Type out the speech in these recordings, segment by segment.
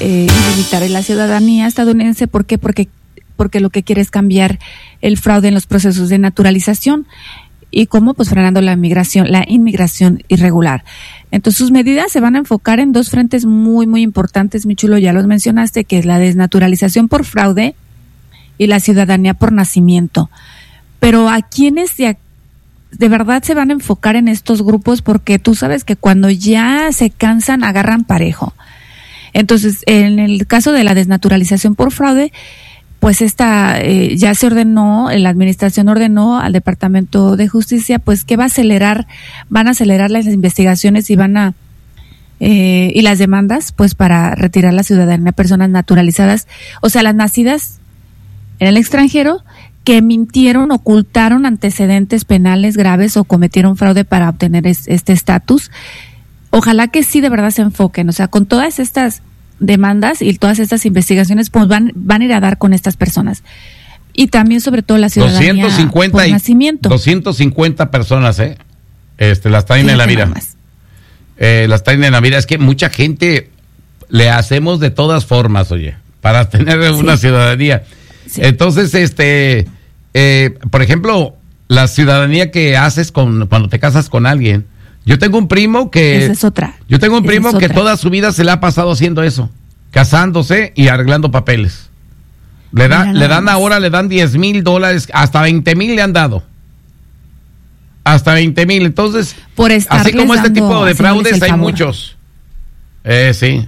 y limitar la ciudadanía estadounidense. ¿Por qué? Porque lo que quiere es cambiar el fraude en los procesos de naturalización. ¿Y cómo? Pues frenando la inmigración irregular. Entonces sus medidas se van a enfocar en dos frentes muy, muy importantes, mi chulo, ya los mencionaste, que es la desnaturalización por fraude y la ciudadanía por nacimiento. Pero ¿a quiénes de verdad se van a enfocar en estos grupos? Porque tú sabes que cuando ya se cansan, agarran parejo. Entonces, en el caso de la desnaturalización por fraude, pues ya se ordenó, la administración ordenó al Departamento de Justicia, pues que van a acelerar las investigaciones y y las demandas, pues para retirar la ciudadanía a personas naturalizadas, o sea, las nacidas en el extranjero que mintieron, ocultaron antecedentes penales graves o cometieron fraude para obtener este estatus. Ojalá que sí de verdad se enfoquen, o sea, con todas estas demandas y todas estas investigaciones, pues van a ir a dar con estas personas. Y también, sobre todo, la ciudadanía 250 por nacimiento. 250 personas, las traen en la mira. Las traen en la mira. Es que mucha gente le hacemos de todas formas, oye, para tener una ciudadanía. Sí. Entonces, por ejemplo, la ciudadanía que haces cuando te casas con alguien. Yo tengo un primo que... Esa es otra. Yo tengo un primo que toda su vida se le ha pasado haciendo eso, casándose y arreglando papeles. Le dan $10,000, hasta 20,000 le han dado. Hasta 20,000. Entonces, así como este tipo de fraudes hay muchos. Sí.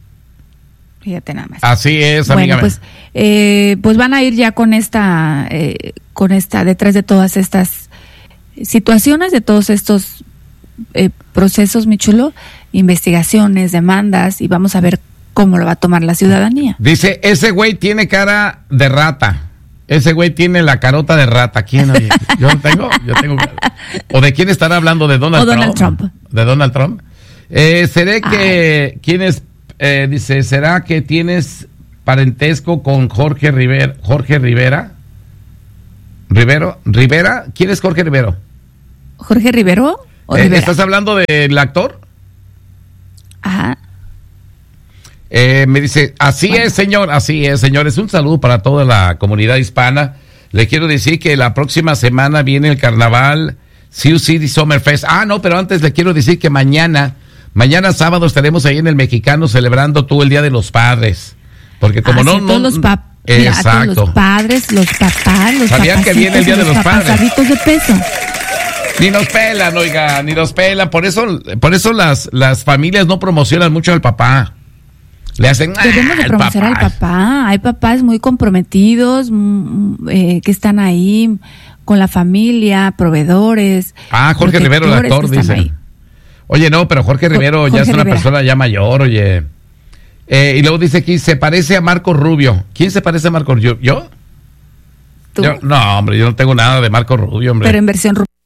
Fíjate nada más. Así es, amiga. Bueno, pues van a ir ya con esta, detrás de todas estas situaciones, de todos estos procesos, mi chulo, investigaciones, demandas, y vamos a ver cómo lo va a tomar la ciudadanía. Dice, ese güey tiene cara de rata. Ese güey tiene la carota de rata. ¿Quién? Oye? Yo tengo. ¿O de quién estará hablando? ¿De Donald Trump? ¿De Donald Trump? Dice, ¿será que tienes parentesco con Jorge Rivera? ¿Rivera? ¿Quién es Jorge Rivero? ¿Jorge Rivero? ¿Estás hablando del actor? Ajá. Me dice, así es, señor. Es un saludo para toda la comunidad hispana. Le quiero decir que la próxima semana viene el carnaval Sioux City Summer Fest. No, pero antes le quiero decir que mañana sábado estaremos ahí en el Mexicano celebrando todo el Día de los Padres. Porque como todos los exacto. Todos los padres, los papás, los ¿sabían que viene el Día de los Padres? De peso. Ni nos pelan, oiga, ni nos pelan. Por eso las familias no promocionan mucho al papá. Le hacen debemos de promocionar al papá. Hay papás muy comprometidos, que están ahí con la familia, proveedores. Jorge Rivero, el actor, dice. Ahí. Oye, no, pero Jorge Rivero ya es una persona ya mayor, oye. Y luego dice aquí, se parece a Marco Rubio. ¿Quién se parece a Marco Rubio? ¿Yo? ¿Tú? No, hombre, yo no tengo nada de Marco Rubio, hombre. Pero en versión